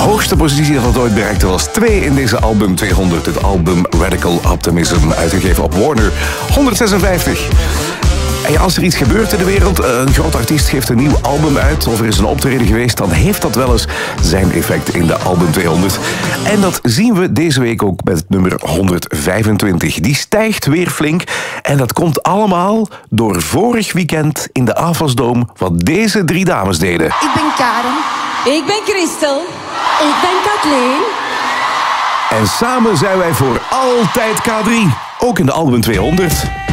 hoogste positie dat het ooit bereikte was 2 in deze album 200. Het album Radical Optimism, uitgegeven op Warner. 156. En ja, als er iets gebeurt in de wereld, een groot artiest geeft een nieuw album uit of er is een optreden geweest, dan heeft dat wel eens zijn effect in de album 200. En dat zien we deze week ook met het nummer 125. Die stijgt weer flink en dat komt allemaal door vorig weekend in de Avasdome wat deze 3 dames deden. Ik ben Karen. Ik ben Christel. Ik ben Kathleen. En samen zijn wij voor altijd K3, ook in de album 200.